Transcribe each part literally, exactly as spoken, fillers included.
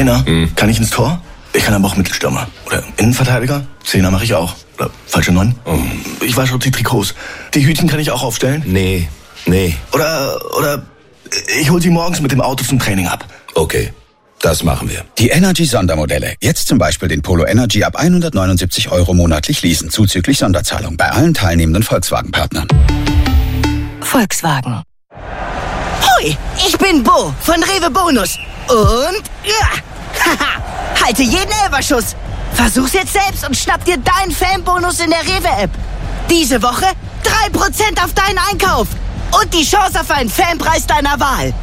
Trainer, hm. kann ich ins Tor? Ich kann aber auch Mittelstürmer. Oder Innenverteidiger? Zehner mache ich auch. Oder falsche Neun? Oh. Ich wasche die Trikots. Die Hütchen kann ich auch aufstellen? Nee, nee. Oder, oder ich hol sie morgens mit dem Auto zum Training ab. Okay, das machen wir. Die Energy-Sondermodelle. Jetzt zum Beispiel den Polo Energy ab hundertneunundsiebzig Euro monatlich leasen, zuzüglich Sonderzahlung bei allen teilnehmenden Volkswagen-Partnern. Volkswagen. Hoi, ich bin Bo von Rewe Bonus. Und ja, haha, halte jeden Elferschuss. Versuch's jetzt selbst und schnapp dir deinen Fanbonus in der Rewe-App. Diese Woche drei Prozent auf deinen Einkauf. Und die Chance auf einen Fanpreis deiner Wahl.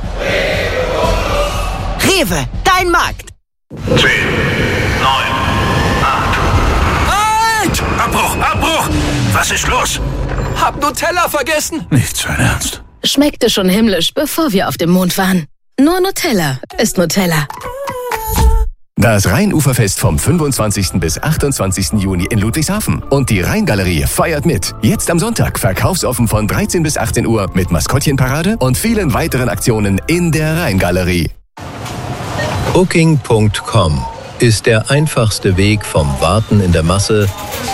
Rewe, dein Markt. zehn, neun, acht. Halt! Abbruch, Abbruch! Was ist los? Hab Nutella vergessen. Nicht sein Ernst. Schmeckte schon himmlisch, bevor wir auf dem Mond waren. Nur Nutella ist Nutella. Das Rheinuferfest vom fünfundzwanzigsten bis achtundzwanzigsten Juni in Ludwigshafen. Und die Rheingalerie feiert mit. Jetzt am Sonntag verkaufsoffen von dreizehn bis achtzehn Uhr mit Maskottchenparade und vielen weiteren Aktionen in der Rheingalerie. Booking Punkt com ist der einfachste Weg vom Warten in der Masse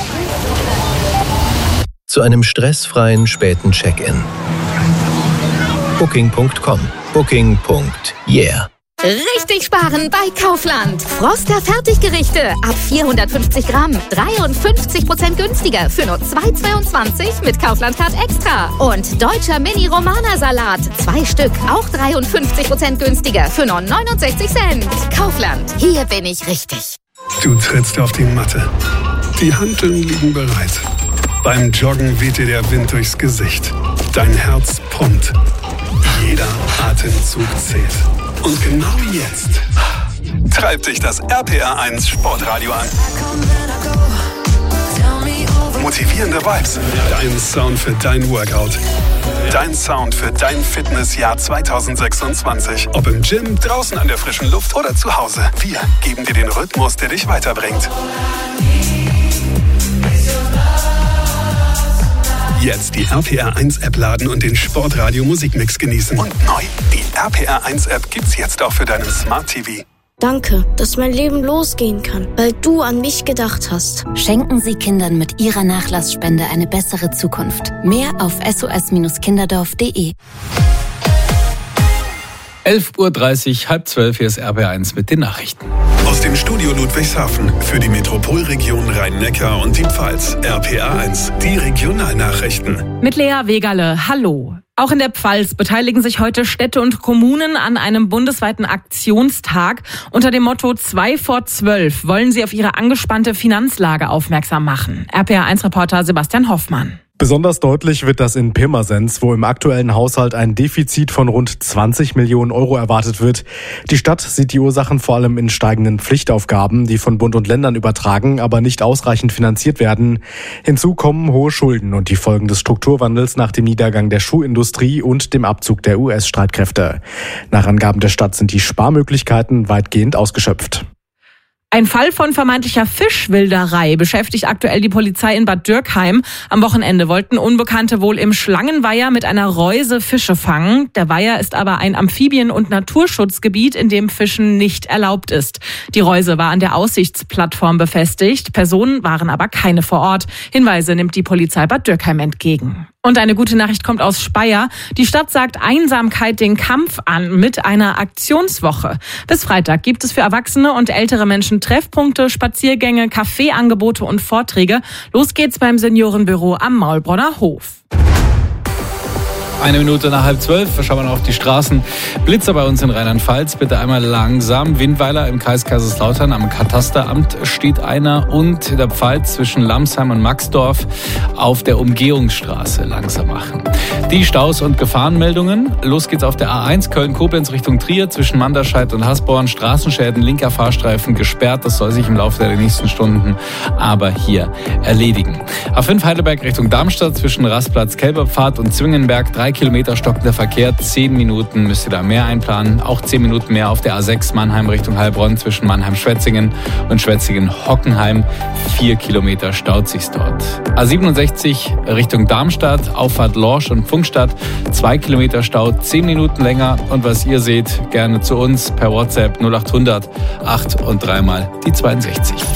zu einem stressfreien späten Check-in. Booking Punkt com. Booking. Yeah. Richtig sparen bei Kaufland. Froster Fertiggerichte ab vierhundertfünfzig Gramm. dreiundfünfzig Prozent günstiger für nur zwei Euro zweiundzwanzig mit Kaufland Card Extra. Und deutscher Mini-Romana-Salat. Zwei Stück, auch dreiundfünfzig Prozent günstiger für nur neunundsechzig Cent. Kaufland, hier bin ich richtig. Du trittst auf die Matte. Die Hanteln liegen bereit. Beim Joggen weht dir der Wind durchs Gesicht. Dein Herz pumpt. Jeder Atemzug zählt. Und genau jetzt treibt dich das R P R eins Sportradio an. Motivierende Vibes. Dein Sound für dein Workout. Dein Sound für dein Fitnessjahr zwanzig sechsundzwanzig. Ob im Gym, draußen an der frischen Luft oder zu Hause. Wir geben dir den Rhythmus, der dich weiterbringt. Jetzt die R P R eins App laden und den Sportradio Musikmix genießen. Und neu, die R P R eins App gibt's jetzt auch für deinen Smart T V. Danke, dass mein Leben losgehen kann, weil du an mich gedacht hast. Schenken Sie Kindern mit Ihrer Nachlassspende eine bessere Zukunft. Mehr auf s o s kinderdorf punkt d e. elf Uhr dreißig, halb zwölf, hier ist R P R eins mit den Nachrichten. Aus dem Studio Ludwigshafen für die Metropolregion Rhein-Neckar und die Pfalz. R P R eins, die Regionalnachrichten. Mit Lea Wegerle, hallo. Auch in der Pfalz beteiligen sich heute Städte und Kommunen an einem bundesweiten Aktionstag. Unter dem Motto zwei vor zwölf wollen sie auf ihre angespannte Finanzlage aufmerksam machen. R P R eins Reporter Sebastian Hoffmann. Besonders deutlich wird das in Pirmasens, wo im aktuellen Haushalt ein Defizit von rund zwanzig Millionen Euro erwartet wird. Die Stadt sieht die Ursachen vor allem in steigenden Pflichtaufgaben, die von Bund und Ländern übertragen, aber nicht ausreichend finanziert werden. Hinzu kommen hohe Schulden und die Folgen des Strukturwandels nach dem Niedergang der Schuhindustrie und dem Abzug der U S-Streitkräfte. Nach Angaben der Stadt sind die Sparmöglichkeiten weitgehend ausgeschöpft. Ein Fall von vermeintlicher Fischwilderei beschäftigt aktuell die Polizei in Bad Dürkheim. Am Wochenende wollten Unbekannte wohl im Schlangenweiher mit einer Reuse Fische fangen. Der Weiher ist aber ein Amphibien- und Naturschutzgebiet, in dem Fischen nicht erlaubt ist. Die Reuse war an der Aussichtsplattform befestigt. Personen waren aber keine vor Ort. Hinweise nimmt die Polizei Bad Dürkheim entgegen. Und eine gute Nachricht kommt aus Speyer. Die Stadt sagt Einsamkeit den Kampf an mit einer Aktionswoche. Bis Freitag gibt es für erwachsene und ältere Menschen Treffpunkte, Spaziergänge, Kaffeeangebote und Vorträge. Los geht's beim Seniorenbüro am Maulbronner Hof. Eine Minute nach halb zwölf, schauen wir noch auf die Straßen. Blitzer bei uns in Rheinland-Pfalz, bitte einmal langsam. Windweiler im Kreis Kaiserslautern, am Katasteramt steht einer und in der Pfalz zwischen Lamsheim und Maxdorf auf der Umgehungsstraße langsam machen. Die Staus und Gefahrenmeldungen. Los geht's auf der A eins Köln-Koblenz Richtung Trier zwischen Manderscheid und Hasborn. Straßenschäden, linker Fahrstreifen gesperrt. Das soll sich im Laufe der nächsten Stunden aber hier erledigen. A fünf Heidelberg Richtung Darmstadt zwischen Rastplatz, Kälberpfad und Zwingenberg drei Kilometer stockender Verkehr. Zehn Minuten müsst ihr da mehr einplanen. Auch zehn Minuten mehr auf der A sechs Mannheim Richtung Heilbronn zwischen Mannheim-Schwetzingen und Schwetzingen-Hockenheim. Vier Kilometer staut sich's dort. A siebenundsechzig Richtung Darmstadt, Auffahrt Lorsch und Pfungstadt. Zwei Kilometer Stau, zehn Minuten länger. Und was ihr seht, gerne zu uns per WhatsApp null acht hundert acht und dreimal die zweiundsechzig.